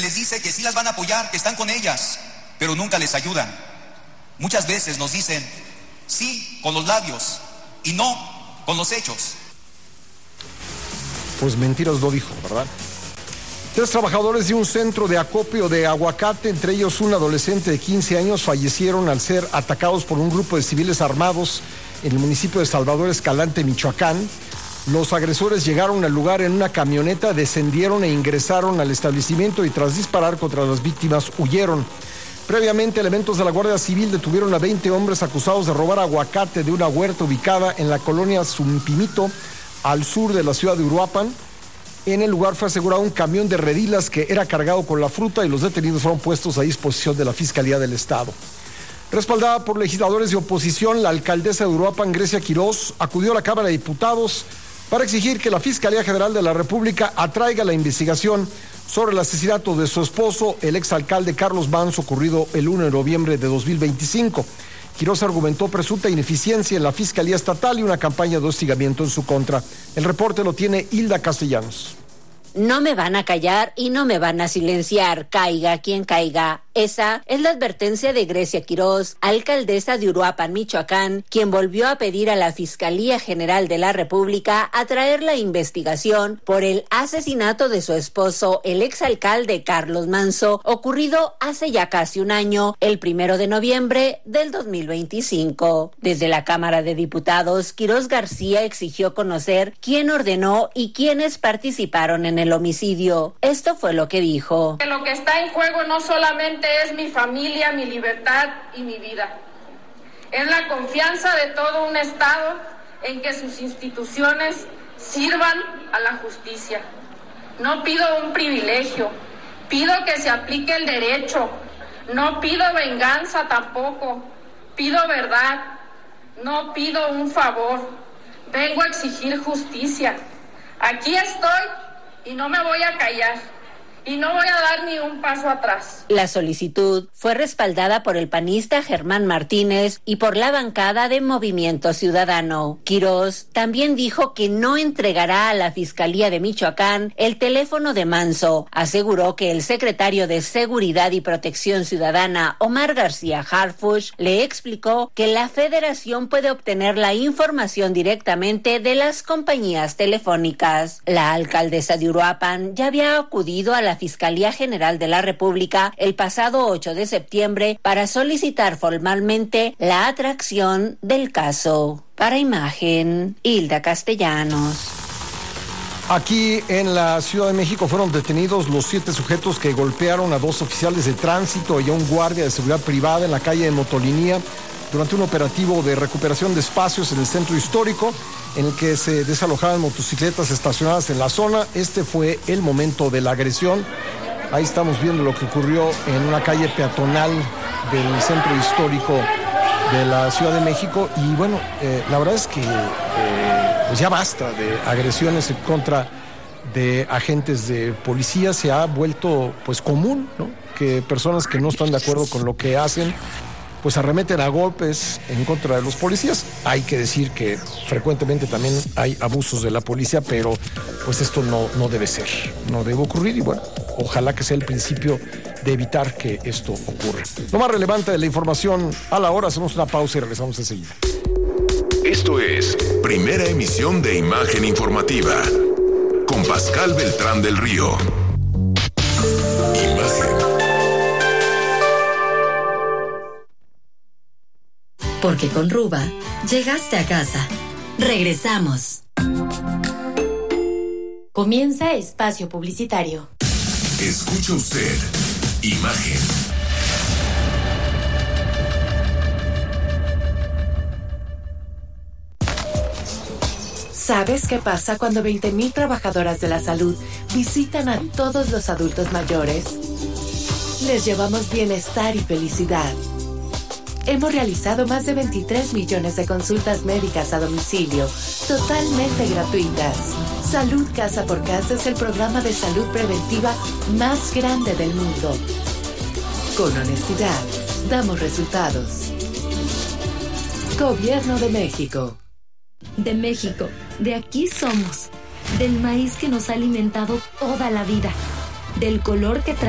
les dice que sí las van a apoyar, que están con ellas, pero nunca les ayudan. Muchas veces nos dicen sí con los labios y no con los hechos. Pues mentiras no dijo, ¿verdad? 3 trabajadores de un centro de acopio de aguacate, entre ellos un adolescente de 15 años, fallecieron al ser atacados por un grupo de civiles armados en el municipio de Salvador Escalante, Michoacán. Los agresores llegaron al lugar en una camioneta, descendieron e ingresaron al establecimiento y tras disparar contra las víctimas huyeron. Previamente, elementos de la Guardia Civil detuvieron a 20 hombres acusados de robar aguacate de una huerta ubicada en la colonia Zumpimito, al sur de la ciudad de Uruapan. En el lugar fue asegurado un camión de redilas que era cargado con la fruta y los detenidos fueron puestos a disposición de la Fiscalía del Estado. Respaldada por legisladores de oposición, la alcaldesa de Uruapan, Grecia Quirós, acudió a la Cámara de Diputados para exigir que la Fiscalía General de la República atraiga la investigación sobre el asesinato de su esposo, el exalcalde Carlos Manso, ocurrido el 1 de noviembre de 2025. Quirós argumentó presunta ineficiencia en la Fiscalía Estatal y una campaña de hostigamiento en su contra. El reporte lo tiene Hilda Castellanos. No me van a callar y no me van a silenciar, caiga quien caiga. Esa es la advertencia de Grecia Quirós, alcaldesa de Uruapan, Michoacán, quien volvió a pedir a la Fiscalía General de la República atraer la investigación por el asesinato de su esposo, el exalcalde Carlos Manso, ocurrido hace ya casi un año, el 1 de noviembre del 2025. Desde la Cámara de Diputados, Quirós García exigió conocer quién ordenó y quiénes participaron en el homicidio. Esto fue lo que dijo. Lo que está en juego no solamente es mi familia, mi libertad y mi vida. Es la confianza de todo un Estado en que sus instituciones sirvan a la justicia. No pido un privilegio, pido que se aplique el derecho. No pido venganza tampoco, pido verdad. No pido un favor, vengo a exigir justicia. Aquí estoy y no me voy a callar. Y no voy a dar ni un paso atrás. La solicitud fue respaldada por el panista Germán Martínez y por la bancada de Movimiento Ciudadano. Quirós también dijo que no entregará a la Fiscalía de Michoacán el teléfono de Manso. Aseguró que el secretario de Seguridad y Protección Ciudadana, Omar García Harfuch, le explicó que la Federación puede obtener la información directamente de las compañías telefónicas. La alcaldesa de Uruapan ya había acudido a la Fiscalía General de la República el pasado 8 de septiembre para solicitar formalmente la atracción del caso. Para Imagen, Hilda Castellanos. Aquí en la Ciudad de México fueron detenidos los 7 sujetos que golpearon a 2 oficiales de tránsito y a un guardia de seguridad privada en la calle de Motolinía durante un operativo de recuperación de espacios en el centro histórico, en el que se desalojaban motocicletas estacionadas en la zona. Este fue el momento de la agresión. Ahí estamos viendo lo que ocurrió en una calle peatonal del centro histórico de la Ciudad de México. Y bueno, la verdad es que pues ya basta de agresiones en contra de agentes de policía. Se ha vuelto pues común, ¿no?, que personas que no están de acuerdo con lo que hacen pues arremeten a golpes en contra de los policías. Hay que decir que frecuentemente también hay abusos de la policía, pero pues esto no debe ser, no debe ocurrir y bueno, ojalá que sea el principio de evitar que esto ocurra. Lo más relevante de la información a la hora, hacemos una pausa y regresamos enseguida. Esto es Primera Emisión de Imagen Informativa con Pascal Beltrán del Río. Imagen. Porque con Ruba llegaste a casa. Regresamos. Comienza espacio publicitario. Escucha usted Imagen. ¿Sabes qué pasa cuando 20,000 trabajadoras de la salud visitan a todos los adultos mayores? Les llevamos bienestar y felicidad. Hemos realizado más de 23 millones de consultas médicas a domicilio, totalmente gratuitas. Salud Casa por Casa es el programa de salud preventiva más grande del mundo. Con honestidad, damos resultados. Gobierno de México. De México, de aquí somos. Del maíz que nos ha alimentado toda la vida. Del color que trae